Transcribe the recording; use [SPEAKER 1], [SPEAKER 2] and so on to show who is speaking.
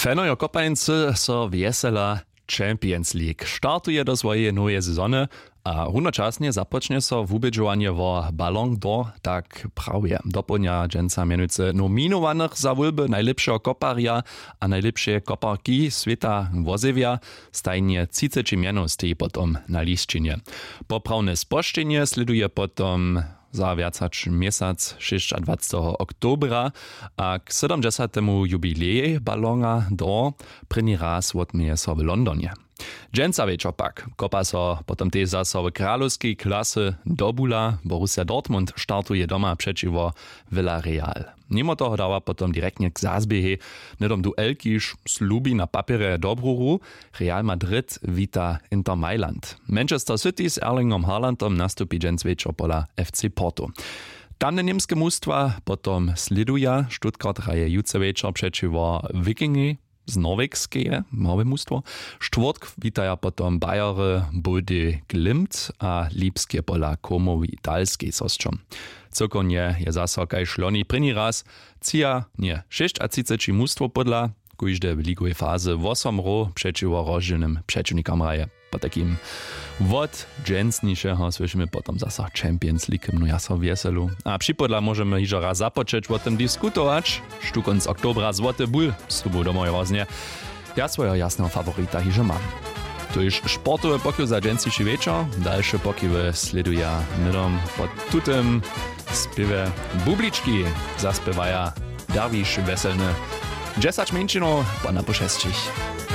[SPEAKER 1] Fanojo Kopańcy so wiesela Champions League. Startuje do swojej nowej sezony, a równoczasnie zapocznie so wubědžovanie o Ballon d'Or, tak prawie. Doplňa dżęca mianujúce nominowanych za wólby najlepšieho koparia a najlepšie koparki sveta wozewia, stajnie 30 mianów stoi potom na liščine. Poprawne spoštěnie sleduje potom za viacač mjesac 26. oktobra a k 70. jubileji Ballona d'Or první raz odmieje so v Londonie. Dżęca wieczor pak kopa so potom też zase w kralowskiej klasy dobula. Borussia Dortmund startuje doma przeciwko Villarreal. Mimo toho dała potom direktnie k zazbiehe, nedom duel kiż slubi na papierze dobru, Real Madrid wita Inter Mailand. Manchester City z Erlingom Haalandom nastupi dżęc wieczor pola FC Porto. Tamne niemskie mustwa potom sleduje. Stuttgart hraje jutro wieczor przeciwko Wikingi z norwegskie, nowe mustwo. Štvrtk witaja potom Bayery, Bode, Glimt a Lipskie pola Komowi Italskiej sosčom. Cokonje je zase kaj šloni první raz, cija nie 36 mustwo podla, kujžde v ligovej faze 8 ro przeciwko rozdzielnym przeciwnikom raje. Po takim wod dżęsniejszego słyszymy potom zasa Champions League, no ja so wieselu. A przypodla możemy hižo raz započeć o tym dyskutować. Štukąc oktobra złoty ból z tobą do mojej roznie. Ja swojego jasnego favorita hižo mam. To już sportowe pokiel za dżęsniejszy wieczor. Dalsze pokiele sleduje nidom pod tutym spiewe bubliczki zaspiewaja Darwisz weselny. 10 minut po na pošestich.